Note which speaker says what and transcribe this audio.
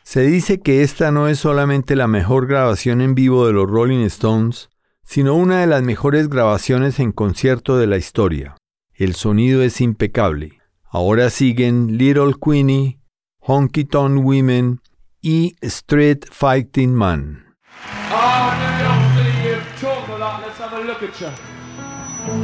Speaker 1: Se dice que esta no es solamente la mejor grabación en vivo de los Rolling Stones, sino una de las mejores grabaciones en concierto de la historia. El sonido es impecable. Ahora siguen Little Queenie, Honky Tonk Women y Street Fighting Man.
Speaker 2: Oh, New York City, you talk a lot. Let's have a look at you.